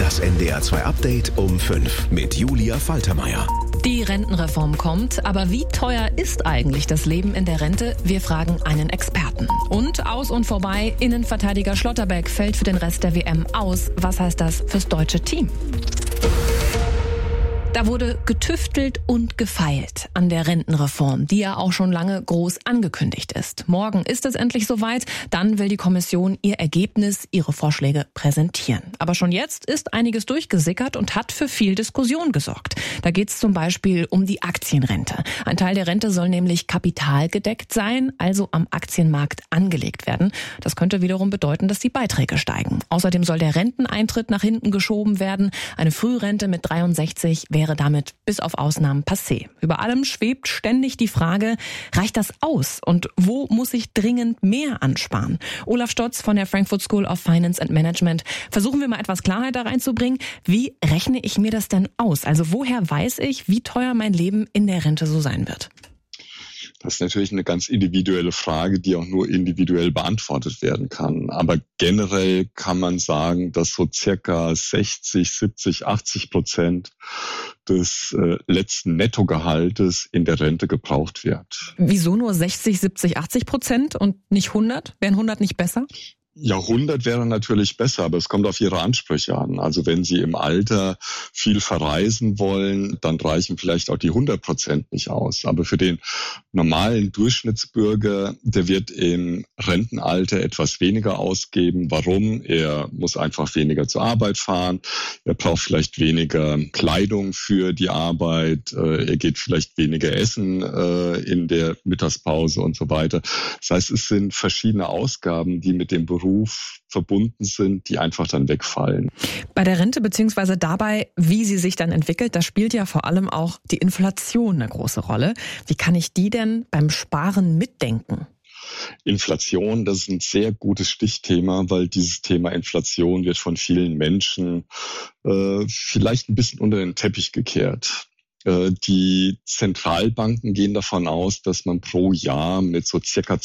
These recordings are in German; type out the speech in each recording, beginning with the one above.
Das NDR 2 Update um 5 mit Julia Faltermeier. Die Rentenreform kommt, aber wie teuer ist eigentlich das Leben in der Rente? Wir fragen einen Experten. Und aus und vorbei, Innenverteidiger Schlotterbeck fällt für den Rest der WM aus. Was heißt das fürs deutsche Team? Da wurde getüftelt und gefeilt an der Rentenreform, die ja auch schon lange groß angekündigt ist. Morgen ist es endlich soweit, dann will die Kommission ihr Ergebnis, ihre Vorschläge präsentieren. Aber schon jetzt ist einiges durchgesickert und hat für viel Diskussion gesorgt. Da geht es zum Beispiel um die Aktienrente. Ein Teil der Rente soll nämlich kapitalgedeckt sein, also am Aktienmarkt angelegt werden. Das könnte wiederum bedeuten, dass die Beiträge steigen. Außerdem soll der Renteneintritt nach hinten geschoben werden. Eine Frührente mit 63 wäre damit bis auf Ausnahmen passé. Über allem schwebt ständig die Frage, reicht das aus? Und wo muss ich dringend mehr ansparen? Olaf Stotz von der Frankfurt School of Finance and Management. Versuchen wir mal etwas Klarheit da reinzubringen. Wie rechne ich mir das denn aus? Also woher weiß ich, wie teuer mein Leben in der Rente so sein wird? Das ist natürlich eine ganz individuelle Frage, die auch nur individuell beantwortet werden kann. Aber generell kann man sagen, dass so circa 60, 70, 80% des letzten Nettogehaltes in der Rente gebraucht wird. Wieso nur 60, 70, 80% und nicht 100? Wären 100 nicht besser? Ja, 100 wäre natürlich besser, aber es kommt auf Ihre Ansprüche an. Also wenn Sie im Alter viel verreisen wollen, dann reichen vielleicht auch die 100% nicht aus. Aber für den normalen Durchschnittsbürger, der wird im Rentenalter etwas weniger ausgeben. Warum? Er muss einfach weniger zur Arbeit fahren. Er braucht vielleicht weniger Kleidung für die Arbeit. Er geht vielleicht weniger essen in der Mittagspause und so weiter. Das heißt, es sind verschiedene Ausgaben, die mit dem Beruf verbunden sind, die einfach dann wegfallen. Bei der Rente beziehungsweise dabei, wie sie sich dann entwickelt, da spielt ja vor allem auch die Inflation eine große Rolle. Wie kann ich die denn beim Sparen mitdenken? Inflation, das ist ein sehr gutes Stichthema, weil dieses Thema Inflation wird von vielen Menschen vielleicht ein bisschen unter den Teppich gekehrt. Die Zentralbanken gehen davon aus, dass man pro Jahr mit so circa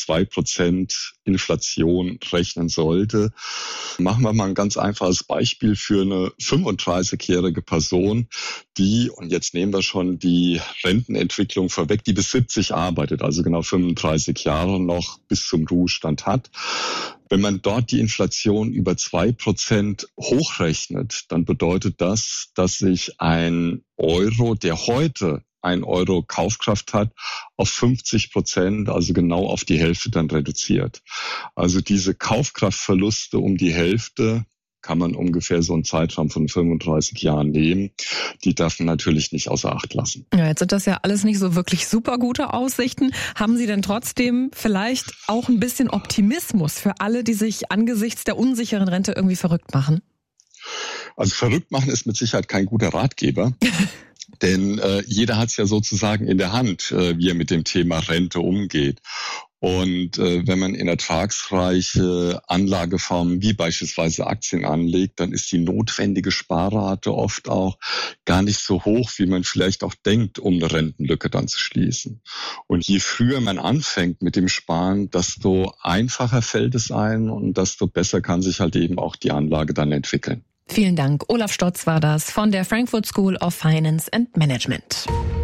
2% Inflation rechnen sollte. Machen wir mal ein ganz einfaches Beispiel für eine 35-jährige Person, die, und jetzt nehmen wir schon die Rentenentwicklung vorweg, die bis 70 arbeitet, also genau 35 Jahre noch bis zum Ruhestand hat. Wenn man dort die Inflation über 2% hochrechnet, dann bedeutet das, dass sich ein Euro, der heute 1 Euro Kaufkraft hat, auf 50%, also genau auf die Hälfte dann reduziert. Also diese Kaufkraftverluste um die Hälfte kann man ungefähr so einen Zeitraum von 35 Jahren nehmen. Die darf man natürlich nicht außer Acht lassen. Ja, jetzt sind das ja alles nicht so wirklich super gute Aussichten. Haben Sie denn trotzdem vielleicht auch ein bisschen Optimismus für alle, die sich angesichts der unsicheren Rente irgendwie verrückt machen? Also verrückt machen ist mit Sicherheit kein guter Ratgeber. Denn jeder hat es ja sozusagen in der Hand, wie er mit dem Thema Rente umgeht. Und wenn man in ertragsreiche Anlageformen wie beispielsweise Aktien anlegt, dann ist die notwendige Sparrate oft auch gar nicht so hoch, wie man vielleicht auch denkt, um eine Rentenlücke dann zu schließen. Und je früher man anfängt mit dem Sparen, desto einfacher fällt es ein und desto besser kann sich halt eben auch die Anlage dann entwickeln. Vielen Dank. Olaf Stotz war das von der Frankfurt School of Finance and Management.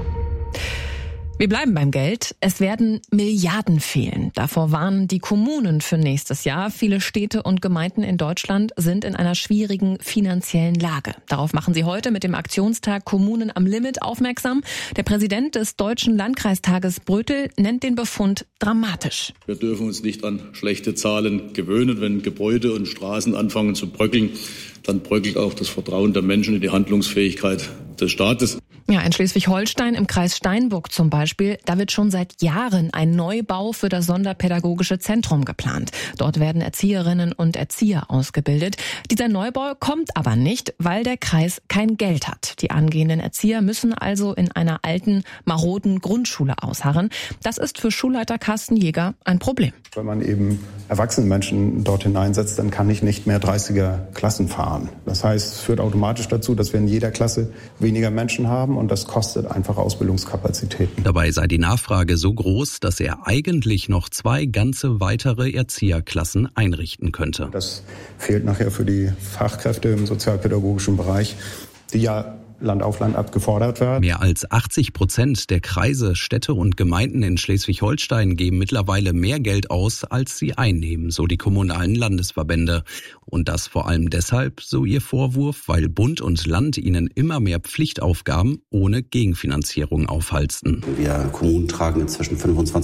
Wir bleiben beim Geld. Es werden Milliarden fehlen. Davor warnen die Kommunen für nächstes Jahr. Viele Städte und Gemeinden in Deutschland sind in einer schwierigen finanziellen Lage. Darauf machen sie heute mit dem Aktionstag Kommunen am Limit aufmerksam. Der Präsident des Deutschen Landkreistages Brötel nennt den Befund dramatisch. Wir dürfen uns nicht an schlechte Zahlen gewöhnen. Wenn Gebäude und Straßen anfangen zu bröckeln, dann bröckelt auch das Vertrauen der Menschen in die Handlungsfähigkeit des Staates. Ja, in Schleswig-Holstein im Kreis Steinburg zum Beispiel, da wird schon seit Jahren ein Neubau für das Sonderpädagogische Zentrum geplant. Dort werden Erzieherinnen und Erzieher ausgebildet. Dieser Neubau kommt aber nicht, weil der Kreis kein Geld hat. Die angehenden Erzieher müssen also in einer alten, maroden Grundschule ausharren. Das ist für Schulleiter Carsten Jäger ein Problem. Wenn man eben erwachsene Menschen dort hineinsetzt, dann kann ich nicht mehr 30er Klassen fahren. Das heißt, es führt automatisch dazu, dass wir in jeder Klasse weniger Menschen haben. haben und das kostet einfach Ausbildungskapazitäten. Dabei sei die Nachfrage so groß, dass er eigentlich noch 2 ganze weitere Erzieherklassen einrichten könnte. Das fehlt nachher für die Fachkräfte im sozialpädagogischen Bereich, die ja Land auf Land ab gefordert werden. Mehr als 80% der Kreise, Städte und Gemeinden in Schleswig-Holstein geben mittlerweile mehr Geld aus, als sie einnehmen, so die kommunalen Landesverbände. Und das vor allem deshalb, so ihr Vorwurf, weil Bund und Land ihnen immer mehr Pflichtaufgaben ohne Gegenfinanzierung aufhalsten. Wir Kommunen tragen inzwischen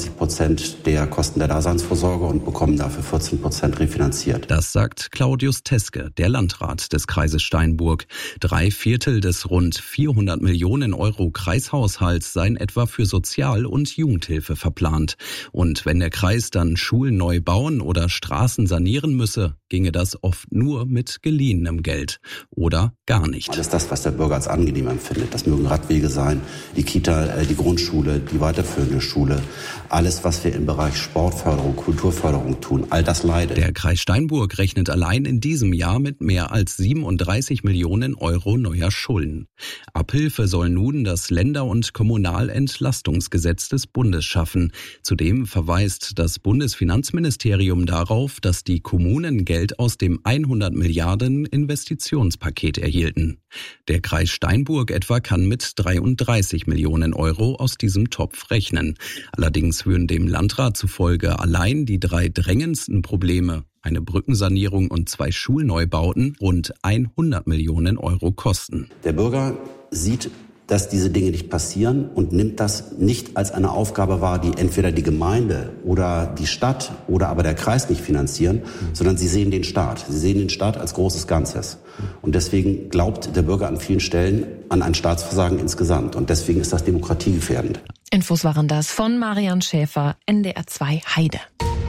25% der Kosten der Daseinsvorsorge und bekommen dafür 14% refinanziert. Das sagt Claudius Teske, der Landrat des Kreises Steinburg. 3/4 des rund 400 Millionen Euro Kreishaushalts seien etwa für Sozial- und Jugendhilfe verplant. Und wenn der Kreis dann Schulen neu bauen oder Straßen sanieren müsse, ginge das oft nur mit geliehenem Geld oder gar nicht. Alles das, was der Bürger als angenehm empfindet. Das mögen Radwege sein, die Kita, die Grundschule, die weiterführende Schule. Alles, was wir im Bereich Sportförderung, Kulturförderung tun, all das leidet. Der Kreis Steinburg rechnet allein in diesem Jahr mit mehr als 37 Millionen Euro neuer Schulden. Abhilfe soll nun das Länder- und Kommunalentlastungsgesetz des Bundes schaffen. Zudem verweist das Bundesfinanzministerium darauf, dass die Kommunen Geld aus dem 100 Milliarden Investitionspaket erhielten. Der Kreis Steinburg etwa kann mit 33 Millionen Euro aus diesem Topf rechnen. Allerdings würden dem Landrat zufolge allein die 3 drängendsten Probleme, eine Brückensanierung und 2 Schulneubauten, rund 100 Millionen Euro kosten. Der Bürger sieht, dass diese Dinge nicht passieren und nimmt das nicht als eine Aufgabe wahr, die entweder die Gemeinde oder die Stadt oder aber der Kreis nicht finanzieren, sondern sie sehen den Staat. Sie sehen den Staat als großes Ganzes. Und deswegen glaubt der Bürger an vielen Stellen an ein Staatsversagen insgesamt. Und deswegen ist das demokratiegefährdend. Infos waren das von Marian Schäfer, NDR 2 Heide.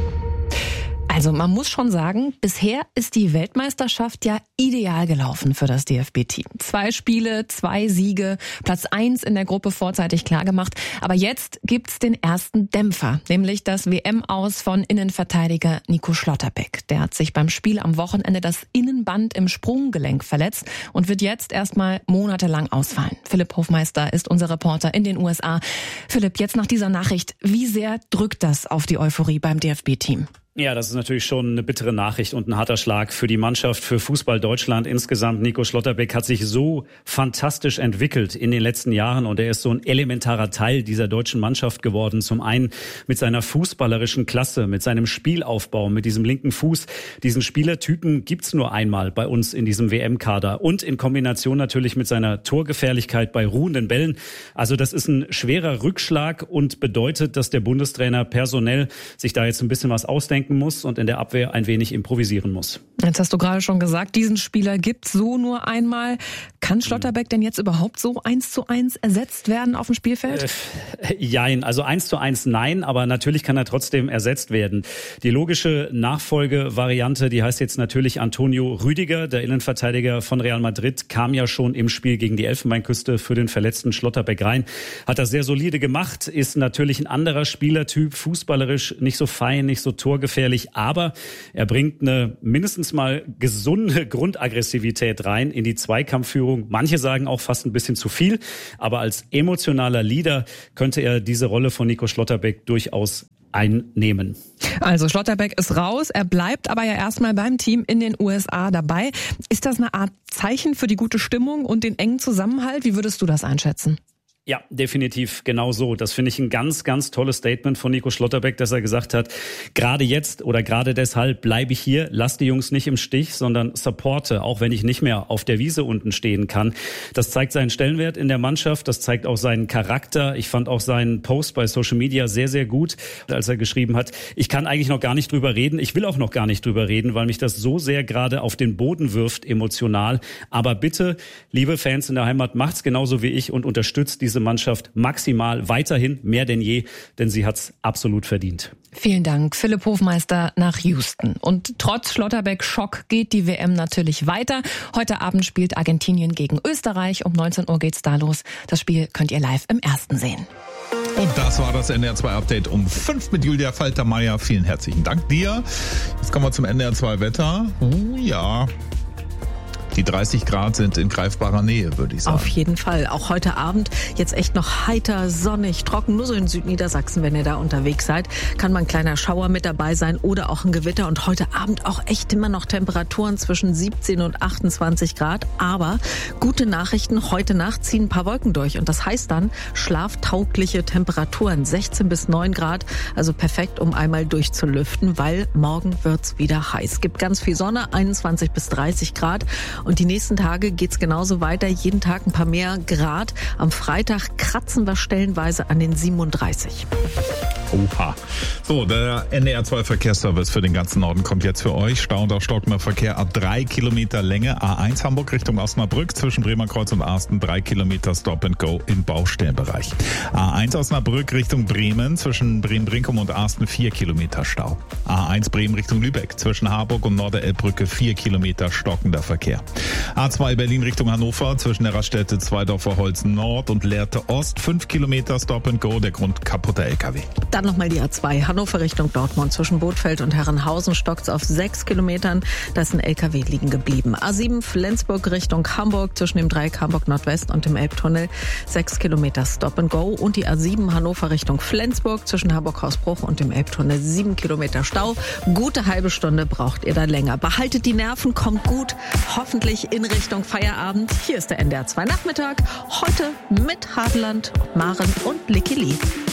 Also man muss schon sagen, bisher ist die Weltmeisterschaft ja ideal gelaufen für das DFB-Team. 2 Spiele, 2 Siege, Platz 1 in der Gruppe vorzeitig klargemacht. Aber jetzt gibt's den ersten Dämpfer, nämlich das WM-Aus von Innenverteidiger Nico Schlotterbeck. Der hat sich beim Spiel am Wochenende das Innenband im Sprunggelenk verletzt und wird jetzt erstmal monatelang ausfallen. Philipp Hofmeister ist unser Reporter in den USA. Philipp, jetzt nach dieser Nachricht, wie sehr drückt das auf die Euphorie beim DFB-Team? Ja, das ist natürlich schon eine bittere Nachricht und ein harter Schlag für die Mannschaft, für Fußball Deutschland insgesamt. Nico Schlotterbeck hat sich so fantastisch entwickelt in den letzten Jahren und er ist so ein elementarer Teil dieser deutschen Mannschaft geworden. Zum einen mit seiner fußballerischen Klasse, mit seinem Spielaufbau, mit diesem linken Fuß. Diesen Spielertypen gibt's nur einmal bei uns in diesem WM-Kader und in Kombination natürlich mit seiner Torgefährlichkeit bei ruhenden Bällen. Also das ist ein schwerer Rückschlag und bedeutet, dass der Bundestrainer personell sich da jetzt ein bisschen was ausdenkt muss und in der Abwehr ein wenig improvisieren muss. Jetzt hast du gerade schon gesagt, diesen Spieler gibt's so nur einmal. Kann Schlotterbeck denn jetzt überhaupt so 1:1 ersetzt werden auf dem Spielfeld? Jein, also 1:1 nein, aber natürlich kann er trotzdem ersetzt werden. Die logische Nachfolgevariante, die heißt jetzt natürlich Antonio Rüdiger, der Innenverteidiger von Real Madrid, kam ja schon im Spiel gegen die Elfenbeinküste für den verletzten Schlotterbeck rein. Hat das sehr solide gemacht, ist natürlich ein anderer Spielertyp, fußballerisch nicht so fein, nicht so torgefährlich, aber er bringt eine mindestens mal gesunde Grundaggressivität rein in die Zweikampfführung. Manche sagen auch fast ein bisschen zu viel, aber als emotionaler Leader könnte er diese Rolle von Nico Schlotterbeck durchaus einnehmen. Also Schlotterbeck ist raus, er bleibt aber ja erstmal beim Team in den USA dabei. Ist das eine Art Zeichen für die gute Stimmung und den engen Zusammenhalt? Wie würdest du das einschätzen? Ja, definitiv genau so. Das finde ich ein ganz, ganz tolles Statement von Nico Schlotterbeck, dass er gesagt hat, gerade jetzt oder gerade deshalb bleibe ich hier, lass die Jungs nicht im Stich, sondern supporte, auch wenn ich nicht mehr auf der Wiese unten stehen kann. Das zeigt seinen Stellenwert in der Mannschaft, das zeigt auch seinen Charakter. Ich fand auch seinen Post bei Social Media sehr, sehr gut, als er geschrieben hat, ich kann eigentlich noch gar nicht drüber reden, ich will auch noch gar nicht drüber reden, weil mich das so sehr gerade auf den Boden wirft, emotional. Aber bitte, liebe Fans in der Heimat, macht's genauso wie ich und unterstützt diese Mannschaft maximal weiterhin, mehr denn je, denn sie hat's absolut verdient. Vielen Dank, Philipp Hofmeister nach Houston. Und trotz Schlotterbeck-Schock geht die WM natürlich weiter. Heute Abend spielt Argentinien gegen Österreich. Um 19 Uhr geht's da los. Das Spiel könnt ihr live im Ersten sehen. Und das war das NDR 2 Update um 5 mit Julia Faltermeier. Vielen herzlichen Dank dir. Jetzt kommen wir zum NDR 2 Wetter. Ja. Die 30 Grad sind in greifbarer Nähe, würde ich sagen. Auf jeden Fall. Auch heute Abend jetzt echt noch heiter, sonnig, trocken. Nur so in Südniedersachsen, wenn ihr da unterwegs seid, kann mal ein kleiner Schauer mit dabei sein oder auch ein Gewitter. Und heute Abend auch echt immer noch Temperaturen zwischen 17 und 28 Grad. Aber gute Nachrichten, heute Nacht ziehen ein paar Wolken durch. Und das heißt dann schlaftaugliche Temperaturen, 16 bis 9 Grad. Also perfekt, um einmal durchzulüften, weil morgen wird's wieder heiß. Es gibt ganz viel Sonne, 21 bis 30 Grad. Und die nächsten Tage geht's genauso weiter. Jeden Tag ein paar mehr Grad. Am Freitag kratzen wir stellenweise an den 37. Oha. So, der NDR2 Verkehrsservice für den ganzen Norden kommt jetzt für euch. Stau und auch stockender Verkehr ab 3 Kilometer Länge. A1 Hamburg Richtung Osnabrück zwischen Bremerkreuz und Arsten 3 Kilometer Stop and Go im Baustellenbereich. A1 Osnabrück Richtung Bremen zwischen Bremen-Brinkum und Arsten 4 Kilometer Stau. A1 Bremen Richtung Lübeck zwischen Harburg und Norderelbbrücke 4 Kilometer stockender Verkehr. A2 Berlin Richtung Hannover zwischen der Raststätte Zweidorfer Holz Nord und Lehrte Ost 5 Kilometer Stop and Go, der Grund kaputter LKW. Dann nochmal die A2 Hannover Richtung Dortmund zwischen Bothfeld und Herrenhausen stockt's auf 6 Kilometern. Da ist ein LKW liegen geblieben. A7 Flensburg Richtung Hamburg zwischen dem Dreieck Hamburg Nordwest und dem Elbtunnel 6 Kilometer Stop and Go. Und die A7 Hannover Richtung Flensburg zwischen Harburg-Hausbruch und dem Elbtunnel 7 Kilometer Stau. Gute halbe Stunde braucht ihr da länger. Behaltet die Nerven, kommt gut, hoffentlich in Richtung Feierabend. Hier ist der NDR2 Nachmittag. Heute mit Hadeland, Maren und Licky Lee.